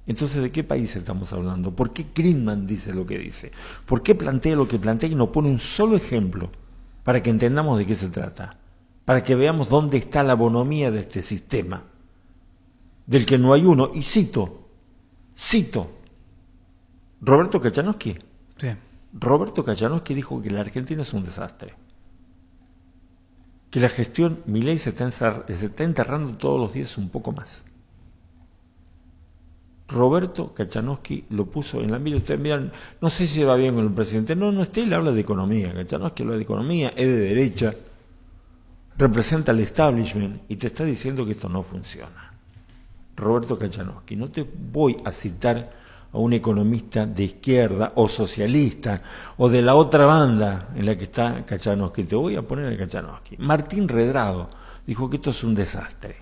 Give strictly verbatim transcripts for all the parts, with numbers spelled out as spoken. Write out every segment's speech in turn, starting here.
Entonces, ¿de qué país estamos hablando? ¿Por qué Greenman dice lo que dice? ¿Por qué plantea lo que plantea y no pone un solo ejemplo para que entendamos de qué se trata? Para que veamos dónde está la bonomía de este sistema, del que no hay uno. Y cito, cito, Roberto Kachanowski. Sí. Roberto Kachanowski dijo que la Argentina es un desastre. Que la gestión Milei se está, se está enterrando todos los días un poco más. Roberto Kachanowski lo puso en la mira. Ustedes miran, no sé si va bien con el presidente. No, no está, él habla de economía. Kachanowski habla de economía, es de derecha, representa al establishment y te está diciendo que esto no funciona. Roberto Kachanowski, no te voy a citar a un economista de izquierda o socialista o de la otra banda en la que está Kachanowski, te voy a poner a Kachanowski. Martín Redrado dijo que esto es un desastre.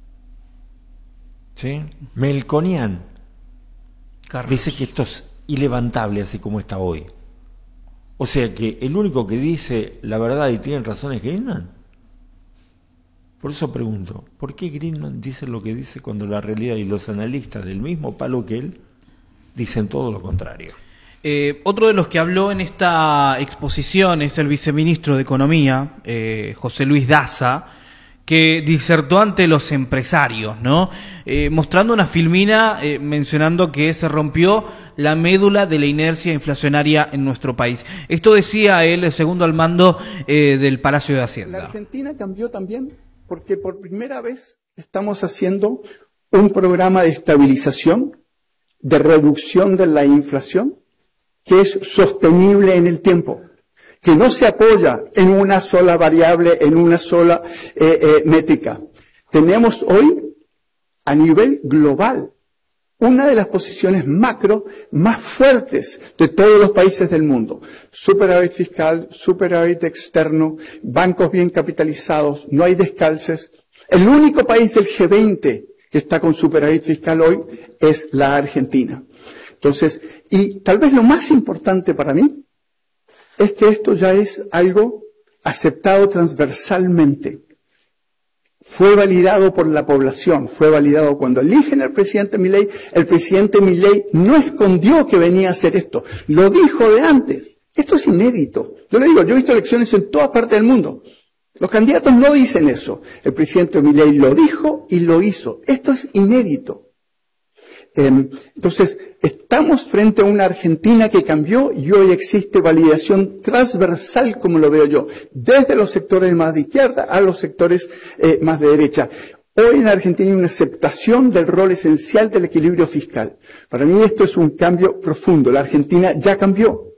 ¿Sí? Melconian Carlos dice que esto es ilevantable así como está hoy. O sea que el único que dice la verdad y tiene razón es Greenman. Por eso pregunto, ¿por qué Greenman dice lo que dice cuando la realidad y los analistas del mismo palo que él dicen todo lo contrario? Eh, otro de los que habló en esta exposición es el viceministro de Economía, eh, José Luis Daza, que disertó ante los empresarios, ¿no? Eh, mostrando una filmina eh, mencionando que se rompió la médula de la inercia inflacionaria en nuestro país. Esto decía él, segundo al mando eh, del Palacio de Hacienda. La Argentina cambió también porque por primera vez estamos haciendo un programa de estabilización, de reducción de la inflación, que es sostenible en el tiempo, que no se apoya en una sola variable, en una sola eh, eh, métrica. Tenemos hoy, a nivel global, una de las posiciones macro más fuertes de todos los países del mundo. Superávit fiscal, superávit externo, bancos bien capitalizados, no hay descalces. El único país del G veinte que está con superávit fiscal hoy es la Argentina. Entonces, y tal vez lo más importante para mí es que esto ya es algo aceptado transversalmente. Fue validado por la población, fue validado cuando eligen al presidente Milei. El presidente Milei no escondió que venía a hacer esto, lo dijo de antes. Esto es inédito. Yo le digo, yo he visto elecciones en todas partes del mundo. Los candidatos no dicen eso. El presidente Milei lo dijo y lo hizo. Esto es inédito. Eh, entonces, estamos frente a una Argentina que cambió y hoy existe validación transversal, como lo veo yo, desde los sectores más de izquierda a los sectores eh, más de derecha. Hoy en Argentina hay una aceptación del rol esencial del equilibrio fiscal. Para mí esto es un cambio profundo. La Argentina ya cambió.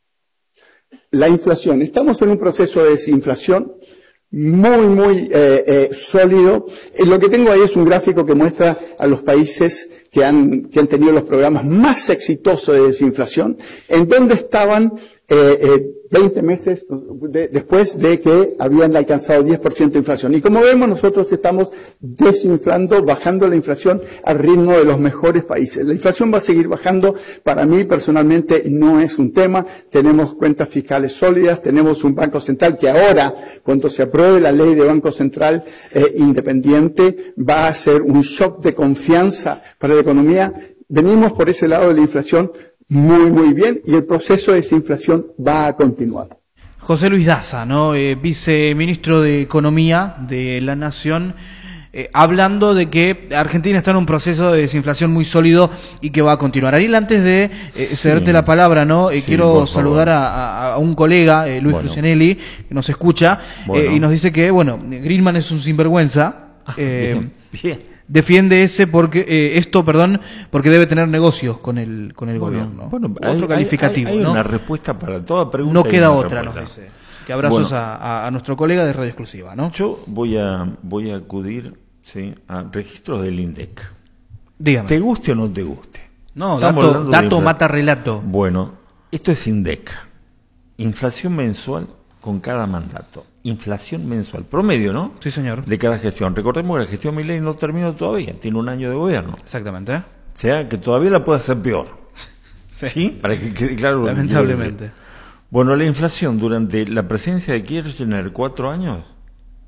La inflación. Estamos en un proceso de desinflación muy, muy eh, eh, sólido. Eh, lo que tengo ahí es un gráfico que muestra a los países que han, que han tenido los programas más exitosos de desinflación, en donde estaban eh, eh, veinte meses de, después de que habían alcanzado diez por ciento de inflación. Y como vemos, nosotros estamos desinflando, bajando la inflación al ritmo de los mejores países. La inflación va a seguir bajando. Para mí, personalmente, no es un tema. Tenemos cuentas fiscales sólidas, tenemos un Banco Central que ahora, cuando se apruebe la ley de Banco Central eh, independiente, va a ser un shock de confianza para la economía. Venimos por ese lado de la inflación muy, muy bien, y el proceso de desinflación va a continuar. José Luis Daza, ¿no? Eh, viceministro de Economía de la Nación, eh, hablando de que Argentina está en un proceso de desinflación muy sólido y que va a continuar. Ariel, antes de eh, cederte sí. la palabra, ¿no? Eh, sí, quiero saludar a, a un colega, eh, Luis bueno. Lucianelli, que nos escucha, bueno. eh, y nos dice que, bueno, Greenman es un sinvergüenza. Eh, bien, bien. Defiende ese porque eh, esto, perdón, porque debe tener negocios con el con el bueno, gobierno. Bueno, otro hay, calificativo, hay, hay ¿no? una respuesta para toda pregunta. No queda otra, nos dice. Que abrazos bueno, a, a nuestro colega de Radio Exclusiva, ¿no? Yo voy a voy a acudir, sí, a registros del INDEC. Dígame. ¿Te guste o no te guste? No, dato, dato mata relato. Bueno, esto es INDEC. Inflación mensual con cada mandato. Inflación mensual, promedio, ¿no? Sí, señor. De cada gestión. Recordemos que la gestión Milei no terminó todavía, tiene un año de gobierno. Exactamente. O sea, que todavía la puede hacer peor. Sí. ¿Sí? Para que quede claro. Lamentablemente. Bueno, la inflación durante la presidencia de Kirchner, cuatro años,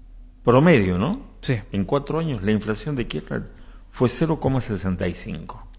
promedio, ¿no? Sí. En cuatro años la inflación de Kirchner fue cero coma sesenta y cinco.